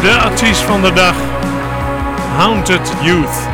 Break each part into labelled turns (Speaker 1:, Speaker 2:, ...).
Speaker 1: De artiest van de dag, Haunted Youth.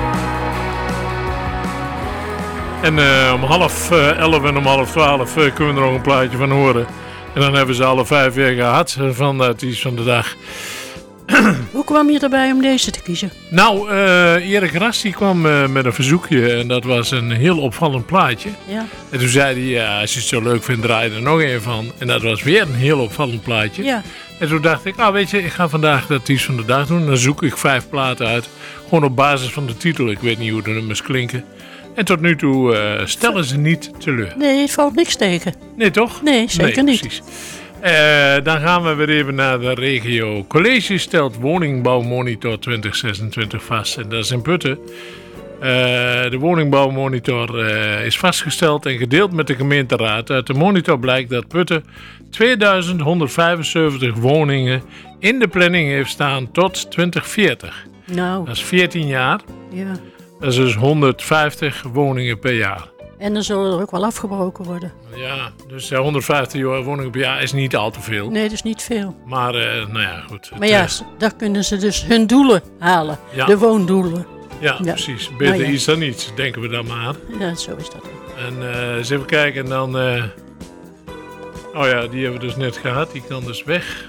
Speaker 1: En om 11:30 en om 11:30 kunnen we er nog een plaatje van horen. En dan hebben ze alle 5 weer gehad van de artiest van de dag.
Speaker 2: Hoe kwam je erbij om deze te kiezen?
Speaker 1: Nou, Erik Ras die kwam met een verzoekje en dat was een heel opvallend plaatje.
Speaker 2: Ja.
Speaker 1: En toen zei hij, ja, als je het zo leuk vindt, draai er nog een van. En dat was weer een heel opvallend plaatje.
Speaker 2: Ja.
Speaker 1: En toen dacht ik, weet je, ik ga vandaag de artiest van de dag doen. Dan zoek ik 5 platen uit, gewoon op basis van de titel. Ik weet niet hoe de nummers klinken. En tot nu toe stellen ze niet teleur.
Speaker 2: Nee, het valt niks tegen.
Speaker 1: Nee, toch?
Speaker 2: Nee, zeker niet.
Speaker 1: Precies. Dan gaan we weer even naar de regio. College stelt woningbouwmonitor 2026 vast. En dat is in Putten. De woningbouwmonitor is vastgesteld en gedeeld met de gemeenteraad. Uit de monitor blijkt dat Putten 2175 woningen in de planning heeft staan tot 2040.
Speaker 2: Nou.
Speaker 1: Dat is 14 jaar.
Speaker 2: Ja.
Speaker 1: Dat is dus 150 woningen per jaar.
Speaker 2: En dan zullen er ook wel afgebroken worden.
Speaker 1: Ja, dus 150 woningen per jaar is niet al te veel.
Speaker 2: Nee, dat is niet veel.
Speaker 1: Maar, nou ja, goed.
Speaker 2: Maar ja, daar kunnen ze dus hun doelen halen. Ja. De woondoelen.
Speaker 1: Ja, precies. Beter iets dan niets, denken we dan maar.
Speaker 2: Ja, zo is dat ook.
Speaker 1: En eens even kijken en dan... oh ja, die hebben we dus net gehad. Die kan dus weg.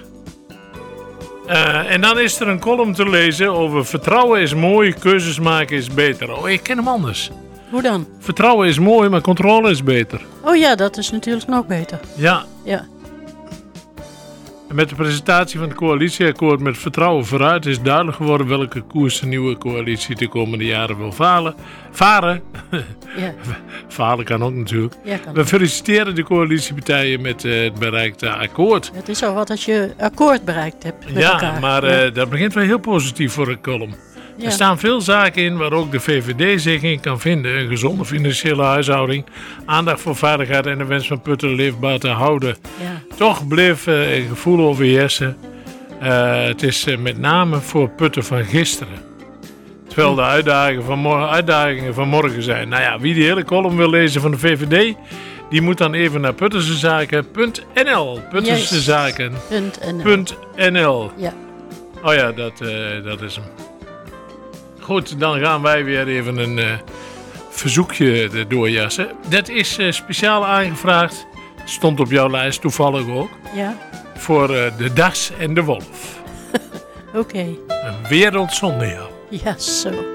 Speaker 1: En dan is er een column te lezen over vertrouwen is mooi, keuzes maken is beter. Oh, ik ken hem anders.
Speaker 2: Hoe dan?
Speaker 1: Vertrouwen is mooi, maar controle is beter.
Speaker 2: Oh ja, dat is natuurlijk nog beter.
Speaker 1: Ja.
Speaker 2: Ja.
Speaker 1: En met de presentatie van het coalitieakkoord met vertrouwen vooruit is duidelijk geworden welke koers de nieuwe coalitie de komende jaren wil varen.
Speaker 2: Ja.
Speaker 1: Varen kan ook natuurlijk.
Speaker 2: Ja, kan.
Speaker 1: We feliciteren de coalitiepartijen met het bereikte akkoord.
Speaker 2: Het is al wat als je akkoord bereikt hebt met elkaar.
Speaker 1: Ja, maar dat begint wel heel positief voor een column.
Speaker 2: Ja.
Speaker 1: Er staan veel zaken in waar ook de VVD zich in kan vinden. Een gezonde financiële huishouding, aandacht voor veiligheid en de wens van Putten leefbaar te houden.
Speaker 2: Ja.
Speaker 1: Toch bleef een gevoel overheersen. Het is met name voor Putten van gisteren. Terwijl de uitdagingen van morgen zijn. Nou ja, wie die hele column wil lezen van de VVD, die moet dan even naar puttensezaken.nl. Puttensezaken.nl.
Speaker 2: Ja.
Speaker 1: Oh ja, dat is hem. Goed, dan gaan wij weer even een verzoekje doorjassen. Dat is speciaal aangevraagd. Stond op jouw lijst toevallig ook.
Speaker 2: Ja.
Speaker 1: Voor de Das en de Wolf.
Speaker 2: Oké.
Speaker 1: Een wereld zonder jou.
Speaker 2: Ja, zo.